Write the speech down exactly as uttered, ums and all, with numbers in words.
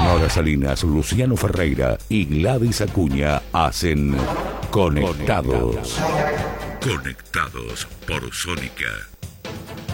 Nora Salinas, Luciano Ferreira y Gladys Acuña hacen Conectados. Conectados por Sónica.